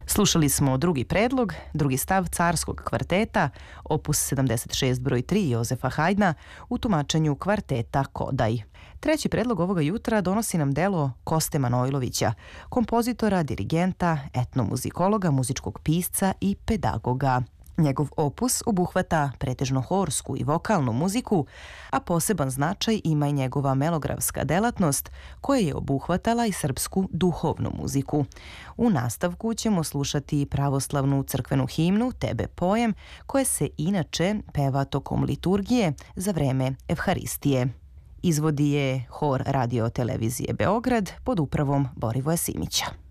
Slušali smo drugi predlog, drugi stav carskog kvarteta, opus 76 broj 3 Jozefa Hajdna u tumačenju kvarteta Kodaj. Treći predlog ovoga jutra donosi nam delo Koste Manojlovića, kompozitora, dirigenta, etnomuzikologa, muzičkog pisca i pedagoga. Njegov opus obuhvata pretežno horsku i vokalnu muziku, a poseban značaj ima i njegova melografska delatnost koja je obuhvatala i srpsku duhovnu muziku. U nastavku ćemo slušati pravoslavnu crkvenu himnu Tebe pojem, koja se inače peva tokom liturgije za vreme Evharistije. Izvodi je hor Radio televizije Beograd pod upravom Borivoja Simića.